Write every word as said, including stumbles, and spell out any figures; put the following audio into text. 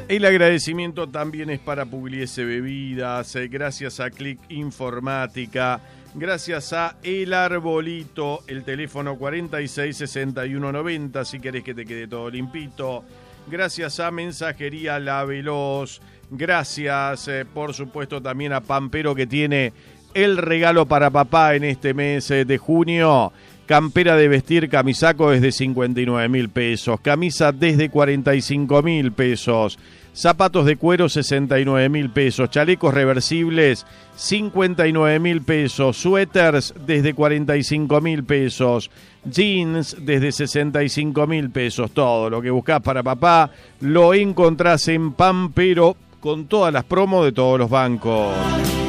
El agradecimiento también es para Pugliese Bebidas, eh, gracias a Click Informática, gracias a El Arbolito, el teléfono cuarenta y seis sesenta y uno noventa, si querés que te quede todo limpito. Gracias a Mensajería La Veloz, gracias eh, por supuesto también a Pampero, que tiene el regalo para papá en este mes eh, de junio. Campera de vestir, camisaco desde cincuenta y nueve mil pesos, camisa desde cuarenta y cinco mil pesos, zapatos de cuero sesenta y nueve mil pesos, chalecos reversibles cincuenta y nueve mil pesos, suéteres desde cuarenta y cinco mil pesos, jeans desde sesenta y cinco mil pesos. Todo lo que buscás para papá lo encontrás en Pampero, con todas las promos de todos los bancos.